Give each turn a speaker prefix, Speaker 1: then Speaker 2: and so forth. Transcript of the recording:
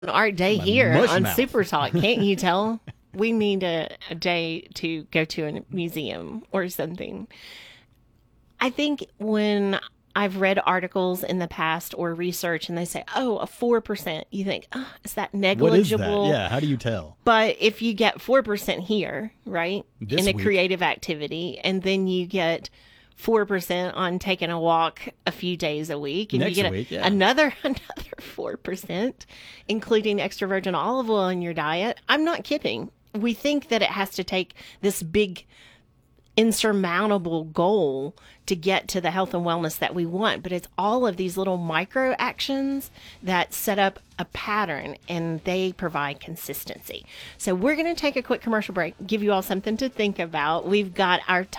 Speaker 1: our day
Speaker 2: My
Speaker 1: here
Speaker 2: mush
Speaker 1: on
Speaker 2: mouth.
Speaker 1: Super Talk. Can't you tell? We need a day to go to a museum or something. I think when I've read articles in the past or research and they say, oh, a 4%, you think, oh, is that
Speaker 2: What is that?
Speaker 1: negligible?
Speaker 2: Yeah, how do you tell?
Speaker 1: But if you get 4% here, right,
Speaker 2: This
Speaker 1: in a
Speaker 2: week.
Speaker 1: creative activity, and then you get 4% on taking a walk a few days a week, and
Speaker 2: Next
Speaker 1: you get
Speaker 2: week, yeah.
Speaker 1: another 4%, including extra virgin olive oil in your diet, I'm not kidding. We think that it has to take this big insurmountable goal to get to the health and wellness that we want, but it's all of these little micro actions that set up a pattern and they provide consistency. So we're going to take a quick commercial break, give you all something to think about. We've got our